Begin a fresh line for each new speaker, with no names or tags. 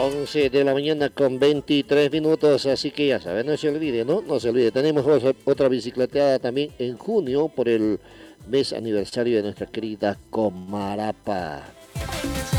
11 de la mañana con 23 minutos, así que ya saben, no se olvide, ¿no? No se olvide, tenemos otra bicicleteada también en junio por el mes aniversario de nuestra querida Comarapa.